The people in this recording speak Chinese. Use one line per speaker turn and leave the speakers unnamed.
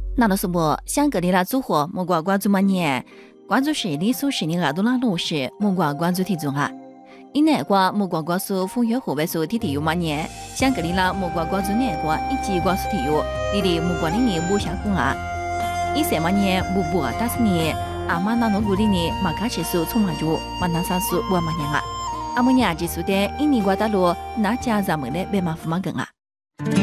那老师不想格里拉组合木瓜关注么年，关注谁的所是的阿多拉罗是木瓜关注体重啊。因内瓜木瓜关注风月后尾数体体有么年，想格里拉木瓜关注内瓜以及关注体有，你的木瓜里面不相关啊。以什么年不不打死你，阿妈那农古里呢马卡吃素充满住，马那啥素我么年啊。阿么年技术的印尼瓜大陆那家咱们的白马夫马根啊。